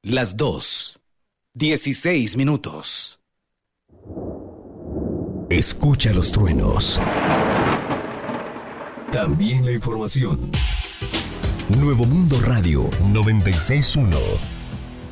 Las 2:16. Escucha los truenos. También la información. Nuevo Mundo Radio 96.1.